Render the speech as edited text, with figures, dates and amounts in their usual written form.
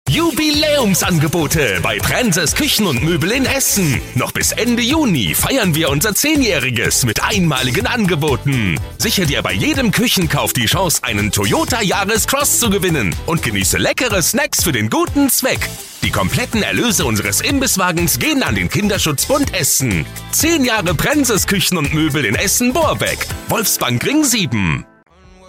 Jubiläumsangebote bei Prenses Küchen und Möbel in Essen. Noch bis Ende Juni feiern wir unser 10-jähriges mit einmaligen Angeboten. Sichere dir bei jedem Küchenkauf die Chance, einen Toyota Yaris Cross zu gewinnen und genieße leckere Snacks für den guten Zweck. Die kompletten Erlöse unseres Imbisswagens gehen an den Kinderschutzbund Essen. 10 Jahre Prenses Küchen und Möbel in Essen-Borbeck. Wolfsbankring 7.